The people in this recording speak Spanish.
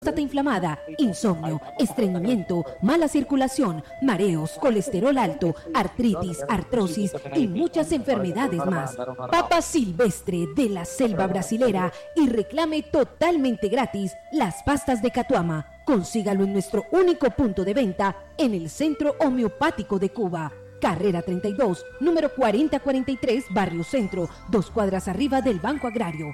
Próstata inflamada, insomnio, estreñimiento, mala circulación, mareos, colesterol alto, artritis, artrosis y muchas enfermedades más. Papa silvestre de la selva brasilera y reclame totalmente gratis las pastas de Catuama. Consígalo en nuestro único punto de venta en el Centro Homeopático de Cuba. Carrera 32, número 4043, Barrio Centro, 2 cuadras arriba del Banco Agrario.